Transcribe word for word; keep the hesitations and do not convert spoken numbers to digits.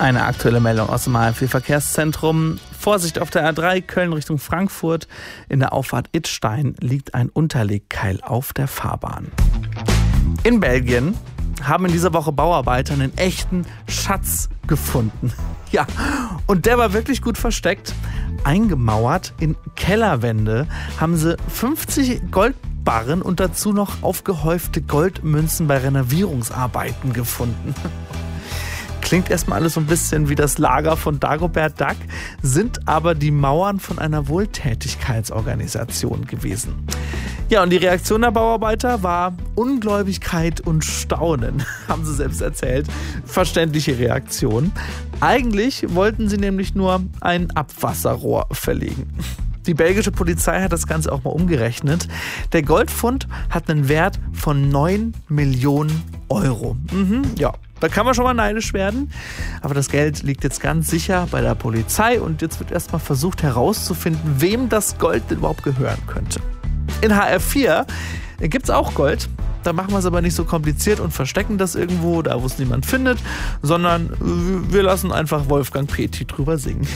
Eine aktuelle Meldung aus dem H F vier-Verkehrszentrum. Vorsicht auf der A drei, Köln Richtung Frankfurt. In der Auffahrt Idstein liegt ein Unterlegkeil auf der Fahrbahn. In Belgien haben in dieser Woche Bauarbeiter einen echten Schatz gefunden. Ja, und der war wirklich gut versteckt. Eingemauert in Kellerwände haben sie fünfzig Goldbarren und dazu noch aufgehäufte Goldmünzen bei Renovierungsarbeiten gefunden. Klingt erstmal alles so ein bisschen wie das Lager von Dagobert Duck, sind aber die Mauern von einer Wohltätigkeitsorganisation gewesen. Ja, und die Reaktion der Bauarbeiter war Ungläubigkeit und Staunen, haben sie selbst erzählt. Verständliche Reaktion. Eigentlich wollten sie nämlich nur ein Abwasserrohr verlegen. Die belgische Polizei hat das Ganze auch mal umgerechnet. Der Goldfund hat einen Wert von neun Millionen Euro. Mhm, ja, da kann man schon mal neidisch werden. Aber das Geld liegt jetzt ganz sicher bei der Polizei und jetzt wird erstmal versucht herauszufinden, wem das Gold denn überhaupt gehören könnte. In H F vier gibt es auch Gold. Da machen wir es aber nicht so kompliziert und verstecken das irgendwo, da wo es niemand findet, sondern wir lassen einfach Wolfgang Petri drüber singen.